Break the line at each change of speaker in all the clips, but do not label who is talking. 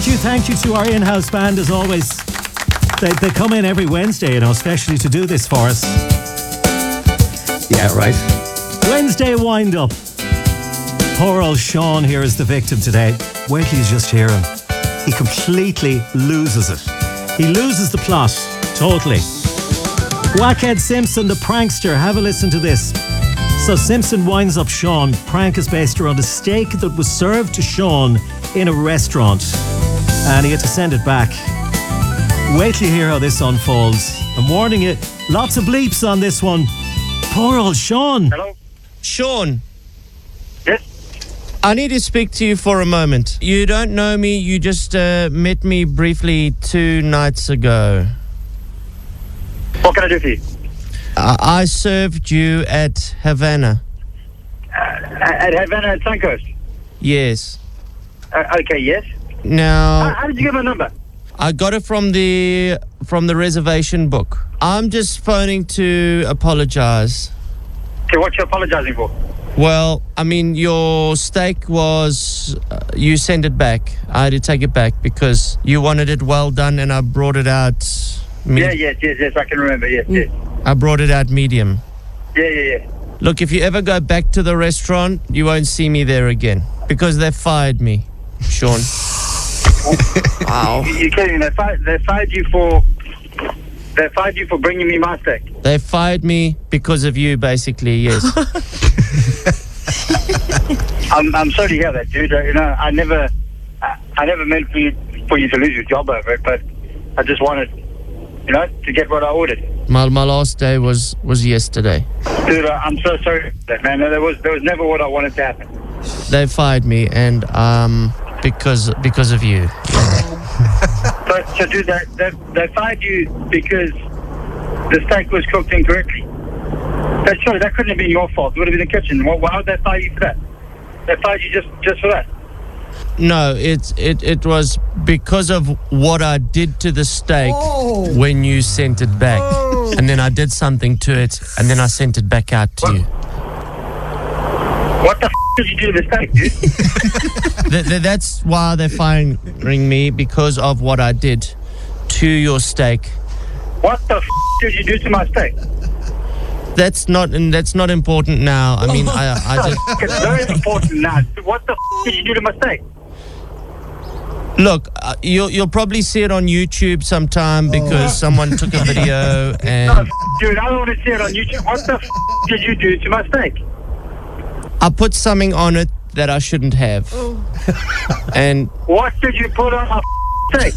Thank you to our in-house band as always. They come in every Wednesday, especially to do this for us.
Yeah, right.
Wednesday wind-up. Poor old Sean here is the victim today. Wait till you just hear him. He completely loses it. He loses the plot, totally. Wackhead Simpson, the prankster, have a listen to this. So Simpson winds up Sean. Prank is based around a steak that was served to Sean in a restaurant, and he had to send it back. Wait till you hear how this unfolds. I'm warning you, lots of bleeps on this one. Poor old Sean.
Hello?
Sean,
Yes?
I need to speak to you for a moment. You don't know me, you just met me briefly 2 nights ago.
What can I do for you?
I served you at Havana.
At Havana and Suncoast?
Yes.
Okay, yes.
Now,
How did you get my number?
I got it from the reservation book. I'm just phoning to apologize.
Okay, what you apologizing for?
Well, I mean, your steak was... you sent it back. I had to take it back because you wanted it well done and I brought it out...
Yes, I can remember, yes.
I brought it out medium.
Yeah.
Look, if you ever go back to the restaurant, you won't see me there again because they fired me, Sean.
Wow.
You're kidding? They fired you for bringing me my steak.
They fired me because of you, basically, yes.
I'm sorry to hear that, dude. I never meant for you to lose your job over it, but I just wanted, to get what I ordered.
My last day was yesterday.
Dude, I'm so sorry for that, man. There was never what I wanted to happen.
They fired me, and because of you.
So dude, they fired you because the steak was cooked incorrectly. That couldn't have been your fault. It would have been the kitchen. Why would they fire you for that? They fired you just for that.
No, it was because of what I did to the steak when you sent it back. And then I did something to it, and then I sent it back out to you.
What the did you do to the steak, dude?
That's why they're firing me, because of what I did to your steak.
What the did you do to my steak?
That's not important now. I mean, I just...
It's very important now. What the did you do to my steak?
Look, you'll probably see it on YouTube sometime because someone took a video and...
No, dude, I don't want to see it on YouTube. What the did you do to my steak?
I put something on it that I shouldn't have. And
what did you put on my steak?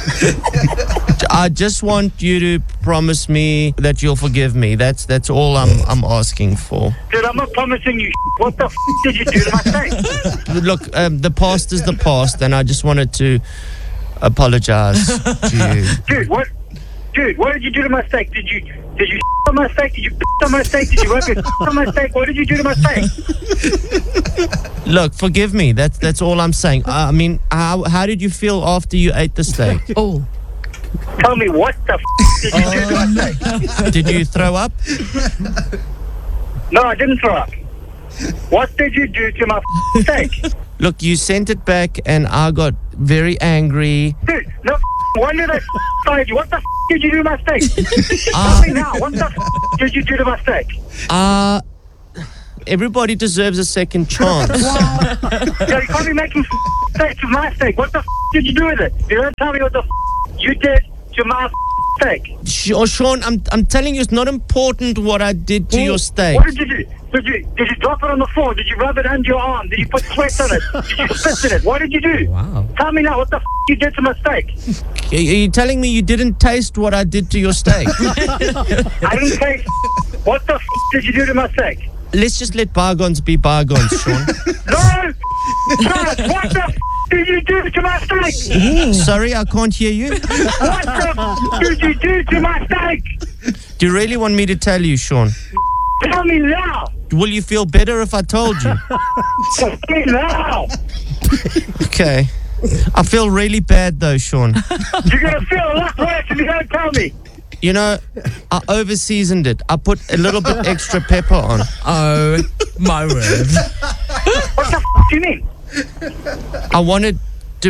I just want you to promise me that you'll forgive me. That's all I'm asking for.
Dude, I'm not promising you. What the did you do to my steak?
Look, the past is the past, and I just wanted to apologize to you.
Dude, what did you do to my steak? Did you on my steak? Did you on my steak? Did you work on my steak? What did you do to my steak?
Look, forgive me. That's all I'm saying. I mean, how did you feel after you ate the steak?
Tell me, what the did you do to my steak?
Did you throw up?
No, I didn't throw up. What did you do to my steak?
Look, you sent it back, and I got very angry.
Dude, no, why did I fire you? What the did you do to my steak? Tell me now, what the did you do to my steak?
Everybody deserves a second chance.
Yeah, you can't be making steaks with my steak. What the did you do with it? You don't tell me what the you did to my steak.
Sean, I'm telling you, it's not important what I did to your steak.
What did you do? Did you drop it on the floor? Did you rub it under your arm? Did you put sweat on it? Did you spit in it? What did you do?
Wow.
Tell me now what the you did to my steak.
Are you telling me you didn't taste what I did to your steak?
I didn't taste. What the did you do to my steak?
Let's just let bygones be bygones, Sean.
No! What the did you do to my steak?
Sorry, I can't hear you.
What the did you do to my steak?
Do you really want me to tell you, Sean?
Tell me now!
Will you feel better if I told you?
Tell me now!
Okay. I feel really bad though, Sean.
You're gonna feel a lot worse if you don't tell me.
You know, I over-seasoned it. I put a little bit extra pepper on.
Oh, my word.
What the do you mean?
I wanted to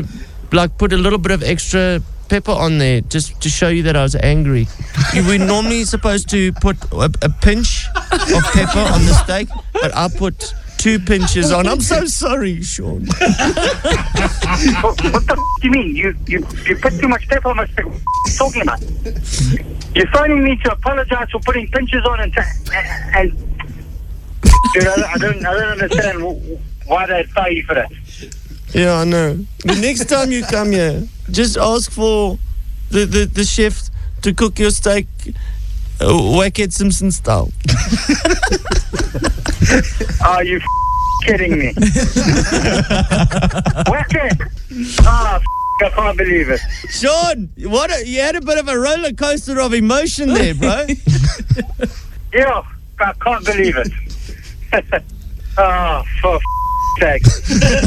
like put a little bit of extra pepper on there just to show you that I was angry. We're normally supposed to put a pinch of pepper on the steak, but I put 2 pinches on. I'm so sorry, Sean.
What the do you mean? You put too much pepper on my steak. What are you talking about? You're phoning me to apologize for putting pinches on and dude, I don't understand why they'd pay you for that.
Yeah, I know. The next time you come here, just ask for the chef to cook your steak Wackhead Simpson style.
Are you kidding me? Wackhead! I can't believe it.
Sean, you had a bit of a roller coaster of emotion there, bro.
Yeah, I can't believe it. Oh, for sake.